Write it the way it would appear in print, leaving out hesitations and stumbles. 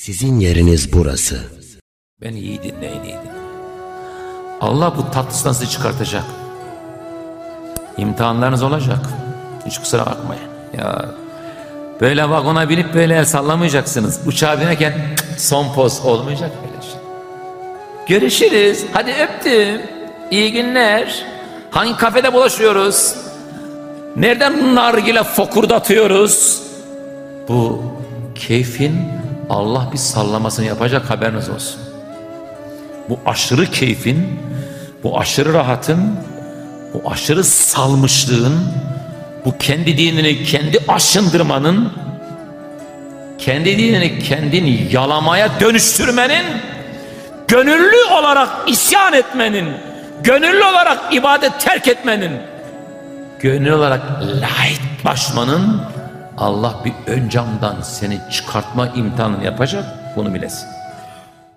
Sizin yeriniz burası. Beni iyi dinleyin, iyi dinleyin. Allah bu tatlısından sizi çıkartacak. İmtihanlarınız olacak. Hiç kusura bakmayın. Ya böyle vagona binip böyle el sallamayacaksınız. Uçağa binerken son poz olmayacak böyle şey. Görüşürüz. Hadi öptüm. İyi günler. Hangi kafede bulaşıyoruz? Nereden nargile fokurdatıyoruz? Bu keyfin Allah bir sallamasını yapacak, haberiniz olsun. Bu aşırı keyfin, bu aşırı rahatın, bu aşırı salmışlığın, bu kendi dinini kendi aşındırmanın, kendi dinini kendini yalamaya dönüştürmenin, gönüllü olarak isyan etmenin, gönüllü olarak ibadet terk etmenin, gönüllü olarak laitlaşmanın Allah bir ön camdan seni çıkartma imtihanını yapacak, bunu bilesin.